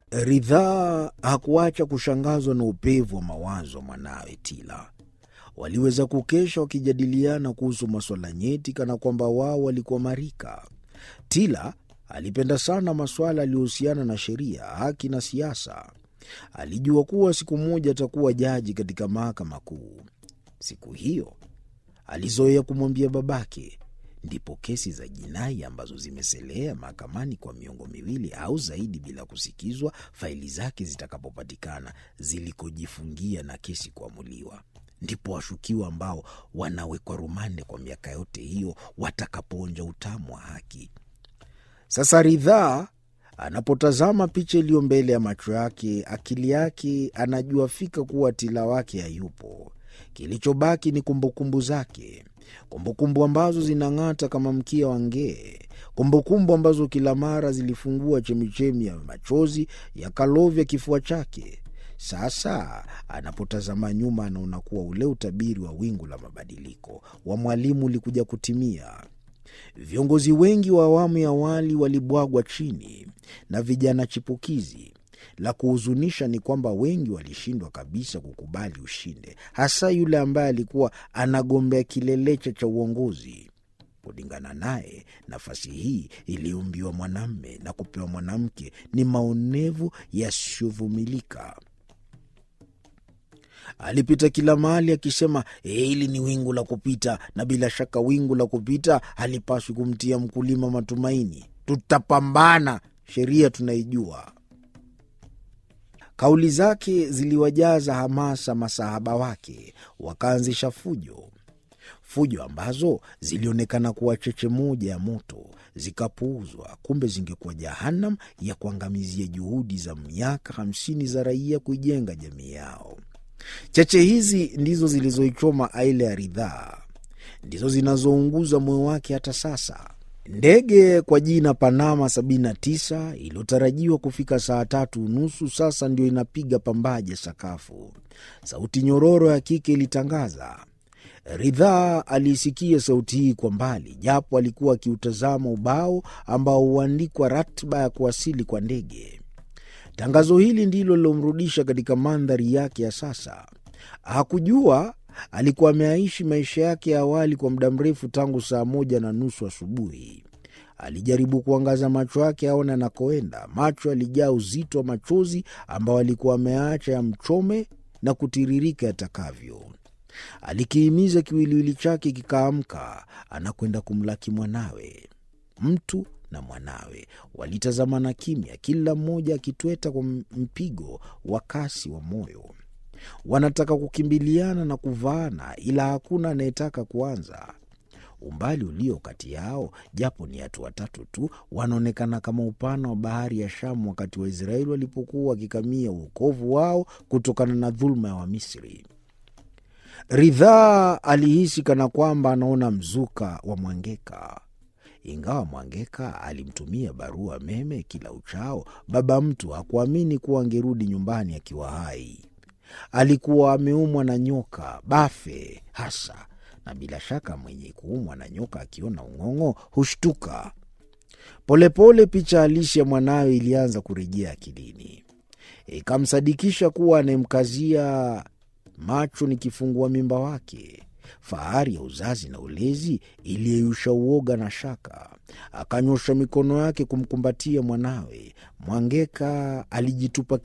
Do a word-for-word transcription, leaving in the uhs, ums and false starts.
Ridhaa hakuacha kushangazwa na upevu wa mawazo wa mwanawe Tila. Waliweza kukesha wakijadiliana kuhusu masuala nyeti kana kwamba wao walikuwa marika. Tila alipenda sana masuala yaliyohusiana na sheria, haki na siasa. Alijua kuwa siku moja atakuwa jaji katika mahakama kuu. Siku hiyo alizoea kumwambia babake, ndipo kesi za jinai ambazo zimeselea mahakamani kwa miongo miwili au zaidi bila kusikizwa, faili zake zitakapopatikana zilikojifungia na kesi kuamuliwa, ndipo washukiwa ambao wanawekwa rumande kwa miaka yote hiyo watakapoonja utamu wa haki. Sasa Ridhaa anapotazama picha iliyo mbele ya macho yake, akili yake anajua fika kuwa Tila wake hayupo. Kilichobaki ni kumbukumbu zake, kumbukumbu ambazo zinang'ata kama mkia wa ngee, kumbukumbu ambazo kila mara zilifungua chemichemi ya machozi yakalovya kifua chake. Sasa anapotazama nyuma, anaona kuwa ule utabiri wa wingu la mabadiliko wa mwalimu ulikuja kutimia. Viongozi wengi wa awamu ya awali walibwagwa chini na vijana chipukizi. La kuhuzunisha ni kwamba wengi walishindwa kabisa kukubali ushinde, hasa yule ambaye alikuwa anagombea kilelecha cha uongozi. Kulingana naye, nafasi hii iliumbiwa mwanamme na kupewa mwanamke ni maonevu yasiyovumilika. Alipita kila mahali akisema, hili ni wingu la kupita, na bila shaka wingu la kupita halipaswi kumtia mkulima matumaini. Tutapambana, sheria tunaijua. Kauli zake ziliwajaza hamasa masahaba wake, wakaanzisha fujo. Fujo ambazo zilionekana kuwa cheche moja ya moto, zikapuuzwa, kumbe zingekuwa jahannam ya kuangamizia juhudi za miaka hamsini za raia kuijenga jamii yao. Cheche hizi ndizo zilizoichoma aile ya Ridhaa, ndizo zinazounguza moyo wake hata sasa. Ndege kwa jina Panama sabini na tisa iliyotarajiwa kufika saa tatu unusu sasa ndio inapiga pambaje sakafu. Sauti nyororo ya kike ilitangaza. Ridhaa aliisikia sauti hii kwa mbali, japo alikuwa akiutazama ubao ambao huandikwa ratiba ya kuwasili kwa ndege. Tangazo hili ndilo lilomrudisha katika mandhari yake ya sasa. Hakujua alikuwa ameaishi maisha yake ya awali kwa muda mrefu tangu saa moja na nusu asubuhi. Alijaribu kuangaza macho yake aone anakoenda. Macho yalijaa uzito wa machozi ambao alikuwa ameacha ya mchome na kutiririka yatakavyo. Alikihimiza kiwiliwili chake kikaamka, anakwenda kumlaki mwanawe. Mtu na mwanawe walitazamana kimya, kila mmoja akitweta kwa mpigo wa kasi wa moyo. Wanataka kukimbiliana na kuvaana, ila hakuna anayetaka kuanza. Umbali ulio kati yao, japo ni hatua tatu tu, wanaonekana kama upana wa bahari ya Shamu wakati wa Israeli walipokuwa wakikamia wokovu wao kutokana na dhulma ya Wamisri. Ridhaa alihisi kana kwamba anaona mzuka wa Mwangeka. Ingawa Mwangeka alimtumia barua meme kila uchao, baba mtu hakuamini kuwa angerudi nyumbani akiwa hai. Alikuwa ameumwa na nyoka, bafe hasa, na bila shaka mwenye kuumwa na nyoka akiona ung'ong'o hushtuka. Polepole picha halisi ya mwanawe ilianza kurejea akilini. Ikamsadikisha kuwa anemkazia macho ni kifungua mimba wake. Fahari ya uzazi na ulezi iliyeyusha uoga na shaka. Akanyosha mikono yake kumkumbatia mwanawe. Mwangeka alijitupa